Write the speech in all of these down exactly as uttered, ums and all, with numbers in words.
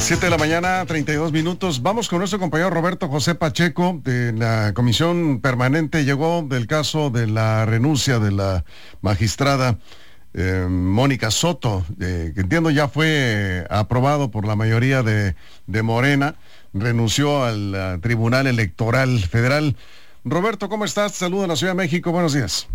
Siete de la mañana, treinta y dos minutos. Vamos con nuestro compañero Roberto José Pacheco de la Comisión Permanente. Llegó del caso de la renuncia de la magistrada eh, Mónica Soto, eh, que entiendo ya fue eh, aprobado por la mayoría de, de Morena. Renunció al uh, Tribunal Electoral Federal. Roberto, ¿cómo estás? Te saludo en la Ciudad de México. Buenos días.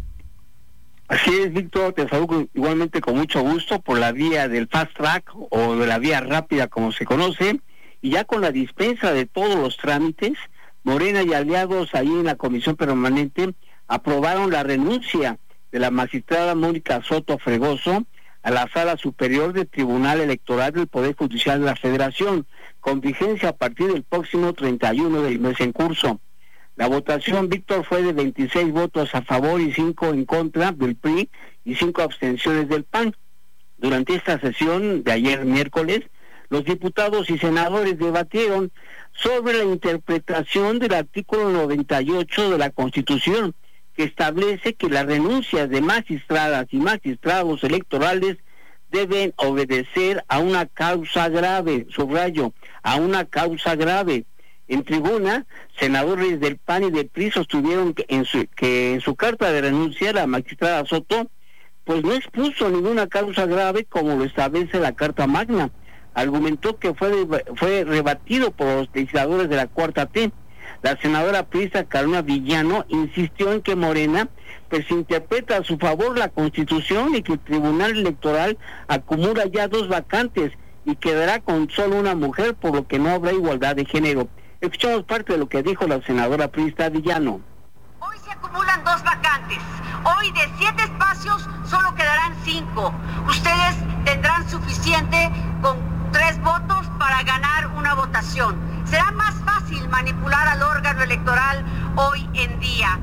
Así es, Víctor, te saludo igualmente con mucho gusto por la vía del fast track o de la vía rápida como se conoce, y ya con la dispensa de todos los trámites, Morena y aliados ahí en la Comisión Permanente aprobaron la renuncia de la magistrada Mónica Soto Fregoso a la Sala Superior del Tribunal Electoral del Poder Judicial de la Federación, con vigencia a partir del próximo treinta y uno del mes en curso. La votación, Víctor, fue de veintiséis votos a favor y cinco en contra del P R I y cinco abstenciones del P A N. Durante esta sesión de ayer miércoles, los diputados y senadores debatieron sobre la interpretación del artículo noventa y ocho de la Constitución, que establece que las renuncias de magistradas y magistrados electorales deben obedecer a una causa grave, subrayo, a una causa grave. En tribuna, senadores del P A N y del P R I sostuvieron que en su, que en su carta de renuncia la magistrada Soto pues no expuso ninguna causa grave como lo establece la Carta Magna. Argumentó que fue, fue rebatido por los legisladores de la Cuarta T. La senadora priista Carolina Villano insistió en que Morena pues interpreta a su favor la Constitución y que el Tribunal Electoral acumula ya dos vacantes y quedará con solo una mujer, por lo que no habrá igualdad de género. Escuchamos parte de lo que dijo la senadora priista Villano. Hoy se acumulan dos vacantes. Hoy de siete espacios solo quedarán cinco. Ustedes tendrán suficiente con tres votos para ganar una votación. Será más fácil manipular al órgano electoral hoy en día.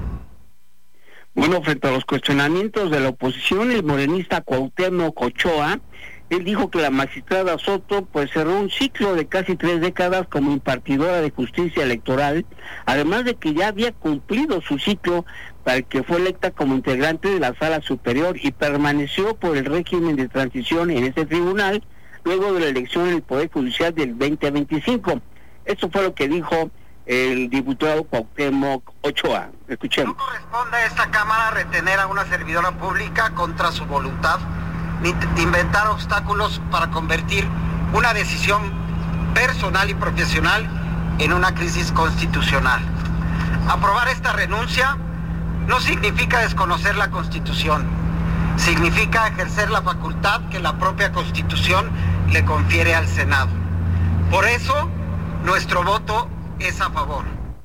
Bueno, frente a los cuestionamientos de la oposición, el morenista Cuauhtémoc Ochoa, él dijo que la magistrada Soto pues cerró un ciclo de casi tres décadas como impartidora de justicia electoral, además de que ya había cumplido su ciclo para el que fue electa como integrante de la Sala Superior y permaneció por el régimen de transición en ese tribunal luego de la elección en el Poder Judicial del veinte veinticinco. Esto fue lo que dijo el diputado Cuauhtémoc Ochoa. Escuchemos. No corresponde a esta Cámara retener a una servidora pública contra su voluntad, ni inventar obstáculos para convertir una decisión personal y profesional en una crisis constitucional. Aprobar esta renuncia no significa desconocer la Constitución, significa ejercer la facultad que la propia Constitución le confiere al Senado. Por eso, nuestro voto es a favor.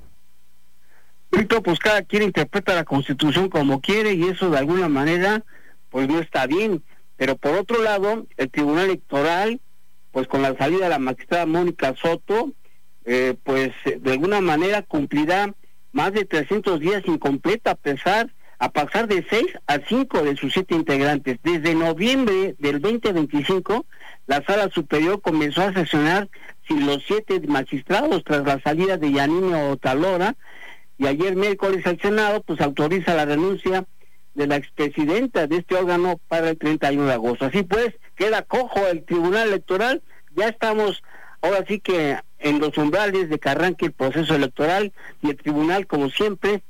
Víctor, pues cada quien interpreta la Constitución como quiere y eso de alguna manera pues no está bien. Pero por otro lado, el Tribunal Electoral, pues con la salida de la magistrada Mónica Soto, eh, pues de alguna manera cumplirá más de trescientos días incompleta a pesar, a pasar de seis a cinco de sus siete integrantes. Desde noviembre del veinte veinticinco, la Sala Superior comenzó a sesionar sin los siete magistrados tras la salida de Yanino Otalora, y ayer miércoles el Senado pues autoriza la renuncia de la expresidenta de este órgano para el treinta y uno de agosto. Así pues, queda cojo el Tribunal Electoral. Ya estamos ahora sí que en los umbrales de que arranque el proceso electoral, y el tribunal, como siempre,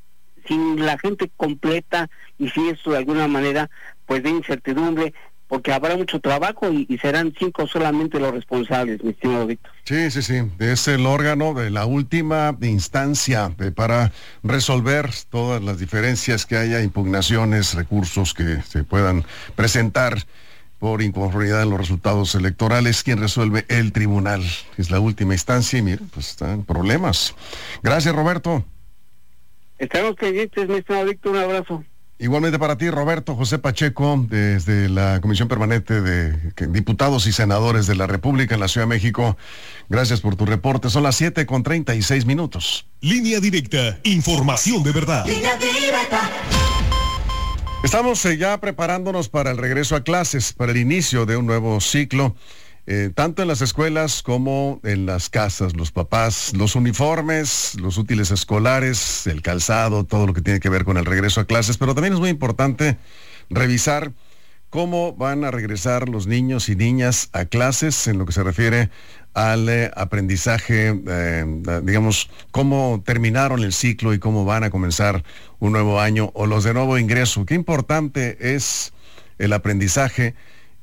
sin la gente completa, y si esto de alguna manera pues de incertidumbre, porque habrá mucho trabajo y, y serán cinco solamente los responsables, mi estimado Víctor. Sí, sí, sí, es el órgano de la última instancia de, para resolver todas las diferencias que haya, impugnaciones, recursos que se puedan presentar por inconformidad en los resultados electorales. Quien resuelve el tribunal es la última instancia y mira, pues están problemas. Gracias, Roberto. Estamos pendientes, mi estimado Víctor, un abrazo. Igualmente para ti, Roberto José Pacheco, desde la Comisión Permanente de Diputados y Senadores de la República en la Ciudad de México. Gracias por tu reporte. Son las siete con treinta y seis minutos. Línea directa, información de verdad. Línea directa. Estamos eh, ya preparándonos para el regreso a clases, para el inicio de un nuevo ciclo. Eh, tanto en las escuelas como en las casas, los papás, los uniformes, los útiles escolares, el calzado, todo lo que tiene que ver con el regreso a clases, pero también es muy importante revisar cómo van a regresar los niños y niñas a clases en lo que se refiere al eh, aprendizaje, eh, digamos, cómo terminaron el ciclo y cómo van a comenzar un nuevo año o los de nuevo ingreso. Qué importante es el aprendizaje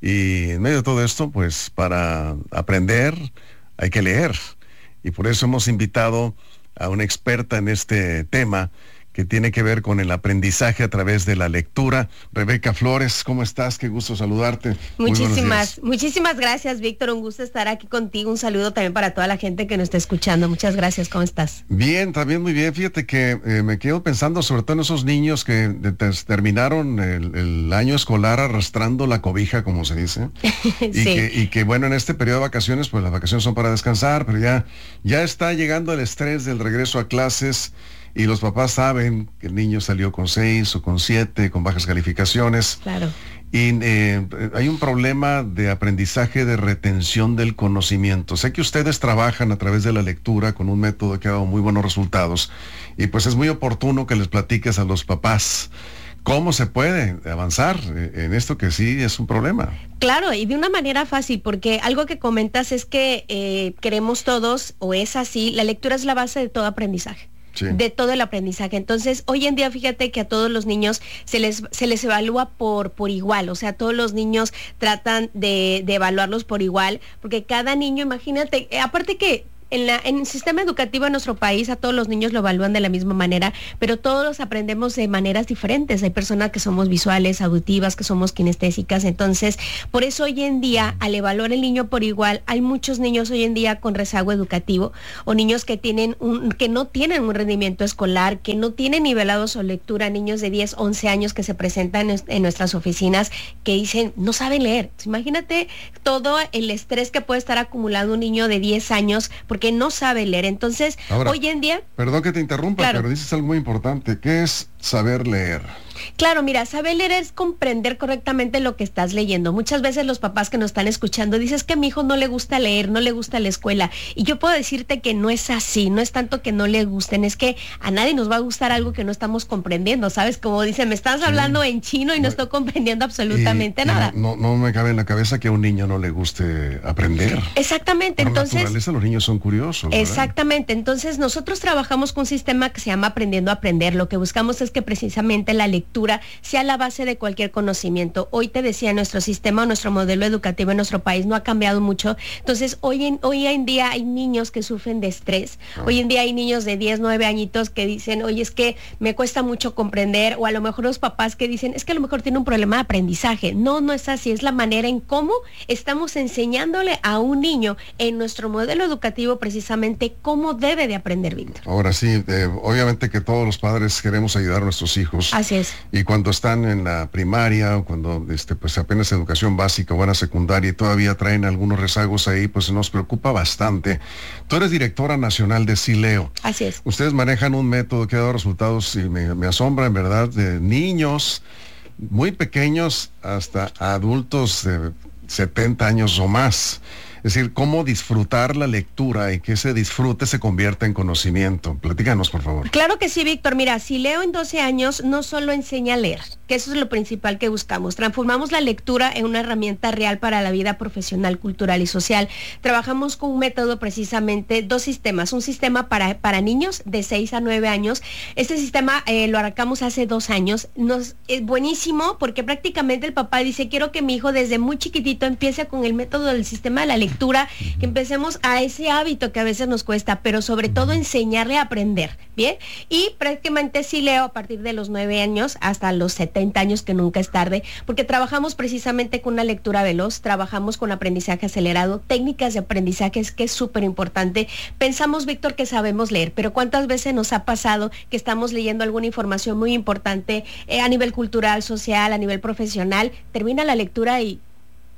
y en medio de todo esto, pues para aprender hay que leer. Y por eso hemos invitado a una experta en este tema que tiene que ver con el aprendizaje a través de la lectura. Rebeca Flores, ¿cómo estás? Qué gusto saludarte. Muchísimas, muchísimas gracias, Víctor. Un gusto estar aquí contigo. Un saludo también para toda la gente que nos está escuchando. Muchas gracias. ¿Cómo estás? Bien, también muy bien. Fíjate que eh, me quedo pensando sobre todo en esos niños que de, de, terminaron el, el año escolar arrastrando la cobija, como se dice. y, sí. que, y que bueno, en este periodo de vacaciones, pues las vacaciones son para descansar, pero ya, ya está llegando el estrés del regreso a clases. Y los papás saben que el niño salió con seis o con siete, con bajas calificaciones. Claro. Y eh, hay un problema de aprendizaje, de retención del conocimiento. Sé que ustedes trabajan a través de la lectura con un método que ha dado muy buenos resultados. Y pues es muy oportuno que les platiques a los papás cómo se puede avanzar en esto que sí es un problema. Claro, y de una manera fácil, porque algo que comentas es que eh, queremos todos, o es así, la lectura es la base de todo aprendizaje. Sí. De todo el aprendizaje. Entonces, hoy en día, fíjate que a todos los niños se les se les evalúa por por igual, o sea, todos los niños tratan de, de evaluarlos por igual, porque cada niño, imagínate, eh, aparte que En, la, en el sistema educativo en nuestro país a todos los niños lo evalúan de la misma manera, pero todos los aprendemos de maneras diferentes. Hay personas que somos visuales, auditivas, que somos kinestésicas. Entonces, por eso hoy en día, al evaluar el niño por igual, hay muchos niños hoy en día con rezago educativo o niños que tienen un, que no tienen un rendimiento escolar, que no tienen nivelado su lectura, niños de diez, once años que se presentan en, en nuestras oficinas que dicen, no saben leer. Imagínate todo el estrés que puede estar acumulando un niño de diez años porque que no sabe leer. Entonces, ahora, hoy en día... Perdón que te interrumpa, claro, pero dices algo muy importante. ¿Qué es saber leer? Claro, mira, saber leer es comprender correctamente lo que estás leyendo. Muchas veces los papás que nos están escuchando dicen que a mi hijo no le gusta leer, no le gusta la escuela. Y yo puedo decirte que no es así, no es tanto que no le gusten, es que a nadie nos va a gustar algo que no estamos comprendiendo, ¿sabes? Como dicen, me estás hablando sí. en chino y no, no estoy comprendiendo absolutamente y, nada. Y no, no me cabe en la cabeza que a un niño no le guste aprender. Exactamente, Por entonces... naturaleza los niños son curiosos, ¿verdad? Exactamente, entonces nosotros trabajamos con un sistema que se llama Aprendiendo a Aprender. Lo que buscamos es que precisamente la lectura sea la base de cualquier conocimiento. Hoy te decía, nuestro sistema, nuestro modelo educativo en nuestro país no ha cambiado mucho. Entonces, hoy en, hoy en día hay niños que sufren de estrés. Oh. Hoy en día hay niños de diez, nueve añitos que dicen, oye, es que me cuesta mucho comprender, o a lo mejor los papás que dicen, es que a lo mejor tiene un problema de aprendizaje. No, no es así, es la manera en cómo estamos enseñándole a un niño en nuestro modelo educativo precisamente cómo debe de aprender, Víctor. Ahora sí, eh, obviamente que todos los padres queremos ayudar a nuestros hijos. Así es. Y cuando están en la primaria o cuando este, pues apenas educación básica o van a secundaria y todavía traen algunos rezagos ahí, pues nos preocupa bastante. Tú eres directora nacional de Sileo. Así es. Ustedes manejan un método que ha dado resultados y me, me asombra en verdad, de niños muy pequeños hasta adultos de setenta años o más. Es decir, cómo disfrutar la lectura y que ese disfrute se convierta en conocimiento. Platícanos, por favor. Claro que sí, Víctor. Mira, Sileo en doce años no solo enseña a leer, que eso es lo principal que buscamos. Transformamos la lectura en una herramienta real para la vida profesional, cultural y social. Trabajamos con un método precisamente, dos sistemas. Un sistema para, para niños de seis a nueve años. Este sistema eh, lo arrancamos hace dos años. Nos, es buenísimo porque prácticamente el papá dice, quiero que mi hijo desde muy chiquitito empiece con el método del sistema de la lectura. Lectura, que empecemos a ese hábito que a veces nos cuesta, pero sobre todo enseñarle a aprender, ¿bien? Y prácticamente sí leo a partir de los nueve años hasta los setenta años, que nunca es tarde, porque trabajamos precisamente con una lectura veloz, trabajamos con aprendizaje acelerado, técnicas de aprendizaje, que es súper importante. Pensamos, Víctor, que sabemos leer, pero ¿cuántas veces nos ha pasado que estamos leyendo alguna información muy importante eh, a nivel cultural, social, a nivel profesional, termina la lectura y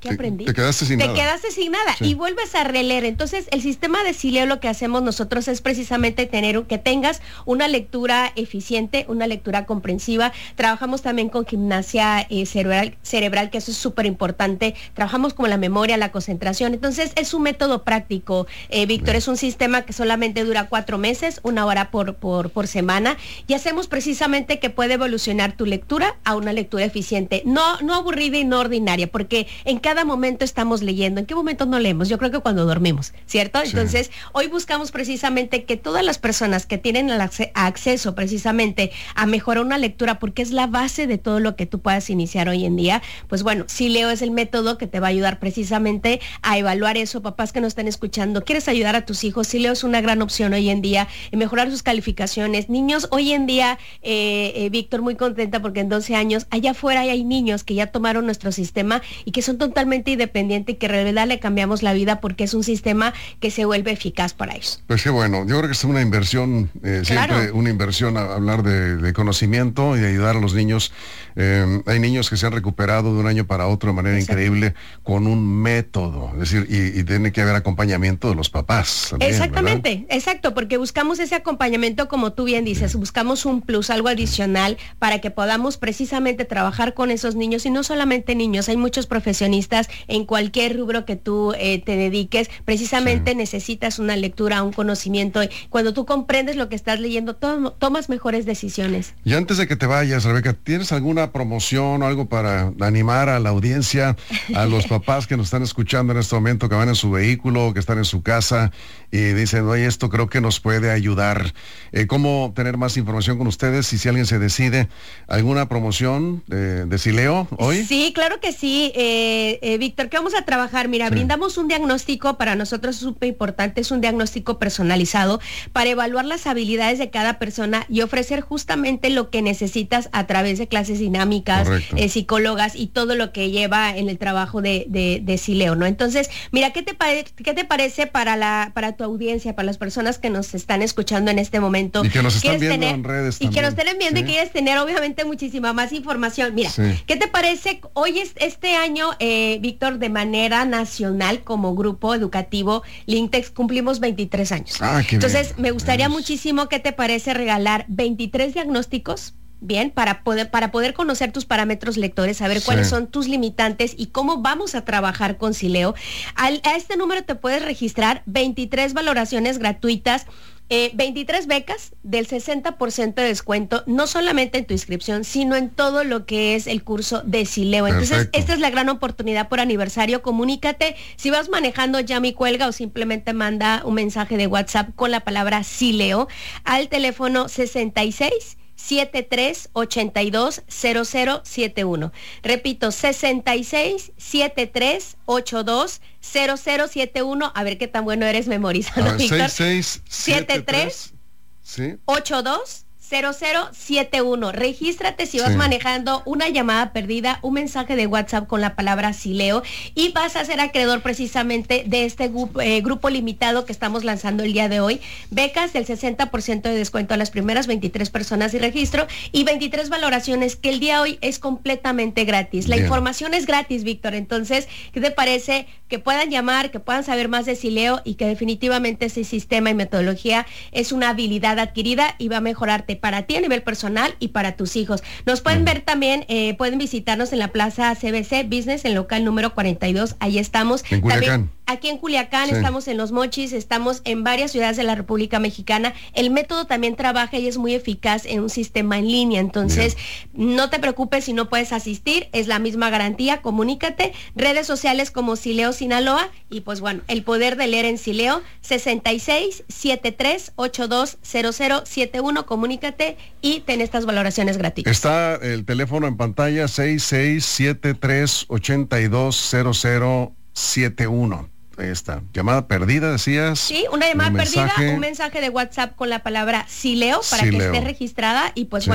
¿qué aprendí? Te quedaste sin te nada. Te quedaste sin nada sí. y vuelves a releer. Entonces, el sistema de Sileo, lo que hacemos nosotros es precisamente tener que tengas una lectura eficiente, una lectura comprensiva. Trabajamos también con gimnasia eh, cerebral, cerebral, que eso es súper importante. Trabajamos con la memoria, la concentración. Entonces, es un método práctico, eh, Víctor. Es un sistema que solamente dura cuatro meses, una hora por, por, por semana, y hacemos precisamente que puede evolucionar tu lectura a una lectura eficiente. No, no aburrida y no ordinaria, porque en cada momento estamos leyendo. ¿En qué momento no leemos? Yo creo que cuando dormimos, ¿cierto? Sí. Entonces, hoy buscamos precisamente que todas las personas que tienen el acce- acceso precisamente a mejorar una lectura, porque es la base de todo lo que tú puedas iniciar hoy en día, pues bueno, Sileo es el método que te va a ayudar precisamente a evaluar eso. Papás que nos están escuchando, ¿quieres ayudar a tus hijos? Sileo es una gran opción hoy en día en mejorar sus calificaciones. Niños, hoy en día, eh, eh, Víctor, muy contenta porque en doce años, allá afuera hay niños que ya tomaron nuestro sistema y que son totalmente independientes y que en realidad le cambiamos la vida porque es un sistema que se vuelve eficaz para ellos. Pues qué bueno, yo creo que es una inversión, eh, siempre claro. una inversión a hablar de, de conocimiento y de ayudar a los niños. Eh, hay niños que se han recuperado de un año para otro de manera Exacto. increíble con un método, es decir, y, y tiene que haber acompañamiento de los papás también, Exactamente, ¿verdad? Exacto, porque buscamos ese acompañamiento, como tú bien dices, sí. buscamos un plus, algo adicional para que podamos precisamente trabajar con esos niños, y no solamente niños, hay muchos profesionistas en cualquier rubro que tú eh, te dediques, precisamente sí. necesitas una lectura, un conocimiento, y cuando tú comprendes lo que estás leyendo, to- tomas mejores decisiones. Y antes de que te vayas, Rebeca, ¿tienes alguna promoción o algo para animar a la audiencia, a los papás que nos están escuchando en este momento, que van en su vehículo, que están en su casa y dicen, oye, esto creo que nos puede ayudar? Eh, ¿Cómo tener más información con ustedes y si alguien se decide? ¿Alguna promoción de, de Sileo hoy? Sí, claro que sí, eh, eh, Víctor, ¿qué vamos a trabajar? Mira, sí. brindamos un diagnóstico, para nosotros es súper importante, es un diagnóstico personalizado para evaluar las habilidades de cada persona y ofrecer justamente lo que necesitas a través de clases dinámicas, eh, psicólogas y todo lo que lleva en el trabajo de, de, de Sileo, ¿no? Entonces, mira, ¿qué te, pare- qué te parece para la para tu audiencia, para las personas que nos están escuchando en este momento? Y que nos están viendo tener, en redes Y también. que nos estén viendo sí. y quieres tener obviamente muchísima más información. Mira, sí. ¿qué te parece? Hoy es este año, eh, Víctor, de manera nacional como grupo educativo Lintex cumplimos veintitrés años. Ah, qué Entonces, bien. me gustaría es... muchísimo, ¿qué te parece regalar veintitrés diagnósticos? Bien, para poder, para poder conocer tus parámetros lectores, saber sí. cuáles son tus limitantes y cómo vamos a trabajar con Sileo. Al, a este número te puedes registrar veintitrés valoraciones gratuitas, eh, veintitrés becas del sesenta por ciento de descuento, no solamente en tu inscripción, sino en todo lo que es el curso de Sileo. Entonces, Perfecto. esta es la gran oportunidad por aniversario. Comunícate, si vas manejando, llama y cuelga o simplemente manda un mensaje de WhatsApp con la palabra Sileo al teléfono sesenta y seis, setenta y tres, ochenta y dos, cero cero siete uno. Repito, sesenta y seis, setenta y tres, ochenta y dos, cero cero siete uno. A ver qué tan bueno eres memorizando, Víctor. seis seis siete tres, ¿sí? ochenta y dos, cero cero siete uno. Regístrate si vas sí. manejando, una llamada perdida, un mensaje de WhatsApp con la palabra Sileo, y vas a ser acreedor precisamente de este grupo, eh, grupo limitado que estamos lanzando el día de hoy. Becas del sesenta por ciento de descuento a las primeras veintitrés personas y registro, y veintitrés valoraciones que el día de hoy es completamente gratis. La Bien. información es gratis, Víctor. Entonces, ¿qué te parece que puedan llamar, que puedan saber más de Sileo y que definitivamente ese sistema y metodología es una habilidad adquirida y va a mejorarte para ti a nivel personal y para tus hijos? Nos pueden ver también, eh, pueden visitarnos en la Plaza C B C Business, en local número cuarenta y dos, ahí estamos. En Culiacán. También, aquí en Culiacán, sí. estamos en Los Mochis, estamos en varias ciudades de la República Mexicana. El método también trabaja y es muy eficaz en un sistema en línea, entonces Bien. no te preocupes si no puedes asistir, es la misma garantía. Comunícate, redes sociales como Sileo Sinaloa, y pues bueno, el poder de leer en Sileo, sesenta y seis, setenta y tres, ochenta y dos, cero cero siete uno. Comunícate y ten estas valoraciones gratuitas. Está el teléfono en pantalla, seis seis siete tres, ochenta y dos, cero cero siete uno. Ahí está. Llamada perdida, decías. Sí, una llamada un perdida, mensaje. un mensaje de WhatsApp con la palabra Sileo para Sileo. que esté registrada, y pues Sí. bueno,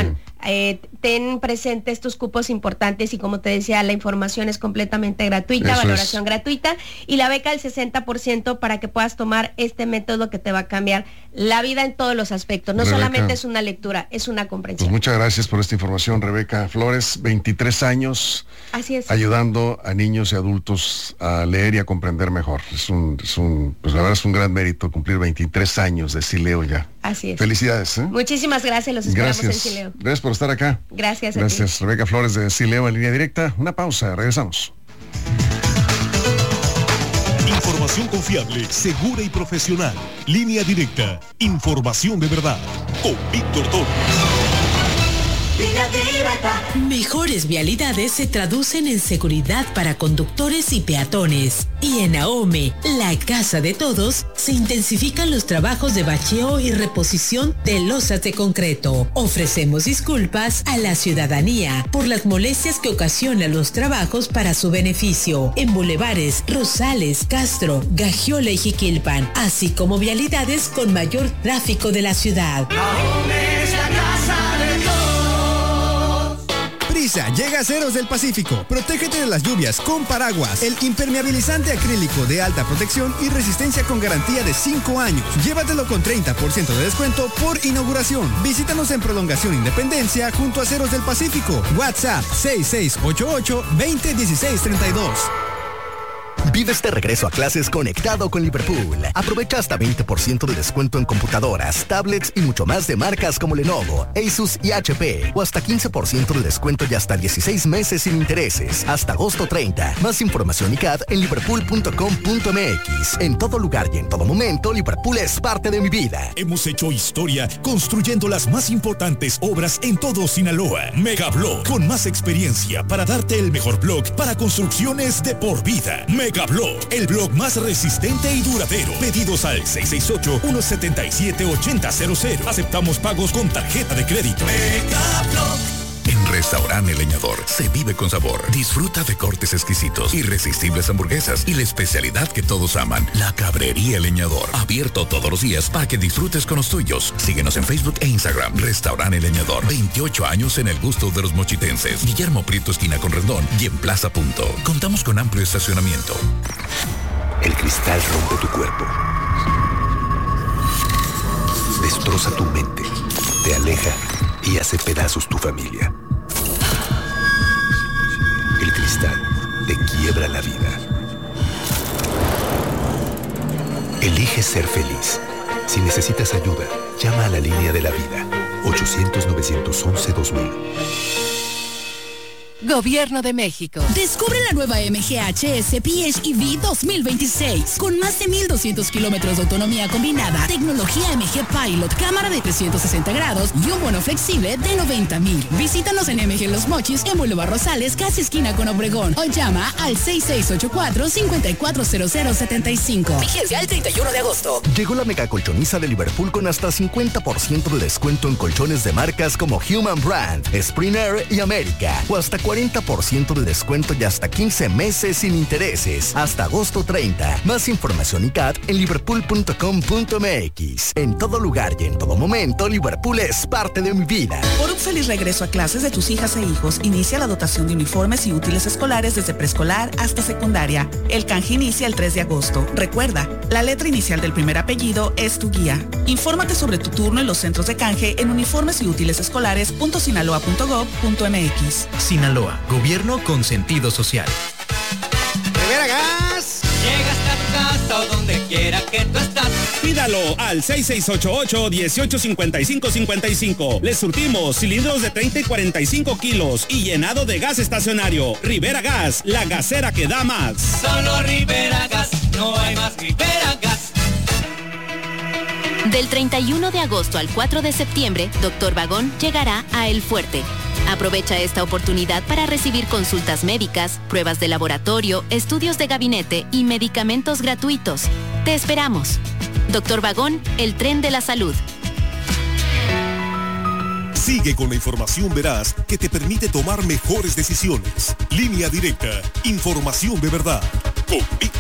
eh, ten presente estos cupos importantes y como te decía, la información es completamente gratuita, Eso valoración es. gratuita y la beca al sesenta por ciento para que puedas tomar este método que te va a cambiar la vida en todos los aspectos. No Rebeca, solamente es una lectura, es una comprensión. Pues muchas gracias por esta información, Rebeca Flores, veintitrés años. Así es. Ayudando a niños y adultos a leer y a comprender mejor. Es un, es un, pues la verdad es un gran mérito cumplir veintitrés años de Sí Leo ya. Así es. Felicidades. ¿eh? Muchísimas gracias, los esperamos Gracias. en Sí Leo. Gracias por estar acá. Gracias a Gracias, ti. Rebeca Flores de Sí Leo en línea directa. Una pausa, regresamos. Información confiable, segura y profesional. Línea directa. Información de verdad. Con Víctor Torres. Mejores vialidades se traducen en seguridad para conductores y peatones. Y en AOME, la casa de todos, se intensifican los trabajos de bacheo y reposición de losas de concreto. Ofrecemos disculpas a la ciudadanía por las molestias que ocasionan los trabajos para su beneficio en bulevares Rosales, Castro, Gagiola y Jiquilpan, así como vialidades con mayor tráfico de la ciudad. AOME es la casa de todos. Prisa, llega a Aceros del Pacífico. Protégete de las lluvias con paraguas. El impermeabilizante acrílico de alta protección y resistencia con garantía de cinco años. Llévatelo con treinta por ciento de descuento por inauguración. Visítanos en Prolongación Independencia junto a Aceros del Pacífico. WhatsApp seis seis ocho ocho, veinte dieciséis treinta y dos. Vive este regreso a clases conectado con Liverpool. Aprovecha hasta veinte por ciento de descuento en computadoras, tablets y mucho más de marcas como Lenovo, Asus y H P. O hasta quince por ciento de descuento y hasta dieciséis meses sin intereses. Hasta agosto treinta. Más información y C A D en liverpool punto com punto m x. En todo lugar y en todo momento, Liverpool es parte de mi vida. Hemos hecho historia construyendo las más importantes obras en todo Sinaloa. Megablog, con más experiencia para darte el mejor blog para construcciones de por vida. Megablog, el blog más resistente y duradero. Pedidos al seis seis ocho, uno siete siete, ocho cero cero cero. Aceptamos pagos con tarjeta de crédito. Megablog. En Restaurante El Leñador se vive con sabor. Disfruta de cortes exquisitos, irresistibles hamburguesas y la especialidad que todos aman, la Cabrería El Leñador. Abierto todos los días para que disfrutes con los tuyos. Síguenos en Facebook e Instagram. Restaurante El Leñador. veintiocho años en el gusto de los mochitenses. Guillermo Prieto, esquina con Rendón y en Plaza Punto. Contamos con amplio estacionamiento. El cristal rompe tu cuerpo. Destroza tu mente. Te aleja y hace pedazos tu familia. El cristal te quiebra la vida. Elige ser feliz. Si necesitas ayuda, llama a la línea de la vida. ochocientos, novecientos once, dos mil. Gobierno de México. Descubre la nueva M G H S P H E V dos mil veintiséis con más de mil doscientos kilómetros de autonomía combinada, tecnología M G Pilot, cámara de trescientos sesenta grados y un bono flexible de noventa mil. Visítanos en M G Los Mochis, en Boulevard Rosales, casi esquina con Obregón, o llama al seis seis ocho cuatro, cinco cuatro cero cero siete cinco. Vigencia el treinta y uno de agosto. Llegó la mega colchoniza de Liverpool con hasta cincuenta por ciento de descuento en colchones de marcas como Human Brand, Springer y América. O hasta cuarenta por ciento de descuento y hasta quince meses sin intereses. Hasta agosto treinta. Más información y C A D en liverpool punto com punto m x. En todo lugar y en todo momento, Liverpool es parte de mi vida. Por un feliz regreso a clases de tus hijas e hijos, inicia la dotación de uniformes y útiles escolares desde preescolar hasta secundaria. El canje inicia el tres de agosto. Recuerda, la letra inicial del primer apellido es tu guía. Infórmate sobre tu turno en los centros de canje en uniformes y útiles escolares punto sinaloa punto gob punto m x. Sinaloa, gobierno con sentido social. Rivera Gas. Llega hasta tu casa o donde quiera que tú estás. Pídalo al seis seis ocho ocho, uno ocho cinco cinco cinco cinco. Les surtimos cilindros de treinta y cuarenta y cinco kilos y llenado de gas estacionario. Rivera Gas, la gasera que da más. Solo Rivera Gas, no hay más Rivera Gas. Del treinta y uno de agosto al cuatro de septiembre, Doctor Vagón llegará a El Fuerte. Aprovecha esta oportunidad para recibir consultas médicas, pruebas de laboratorio, estudios de gabinete y medicamentos gratuitos. Te esperamos. Doctor Vagón, el tren de la salud. Sigue con la información veraz que te permite tomar mejores decisiones. Línea directa. Información de verdad. Con